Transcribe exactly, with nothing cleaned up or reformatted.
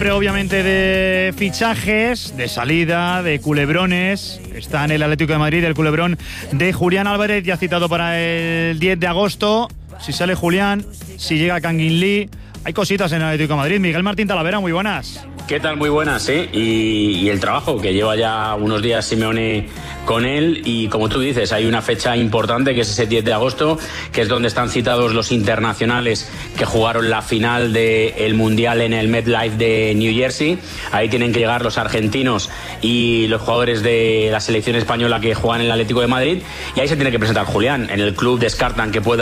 Pero obviamente de fichajes, de salida, de culebrones. Está en el Atlético de Madrid el culebrón de Julián Álvarez, ya citado para el diez de agosto. Si sale Julián, si llega Kangin Lee. Hay cositas en el Atlético de Madrid. Miguel Martín Talavera, muy buenas. ¿Qué tal? Muy buenas, ¿eh? Y, y el trabajo que lleva ya unos días Simeone con él, y como tú dices, hay una fecha importante que es ese diez de agosto, que es donde están citados los internacionales que jugaron la final del Mundial en el MetLife de New Jersey. Ahí tienen que llegar los argentinos y los jugadores de la selección española que juegan en el Atlético de Madrid, y ahí se tiene que presentar Julián. En el club descartan que pueda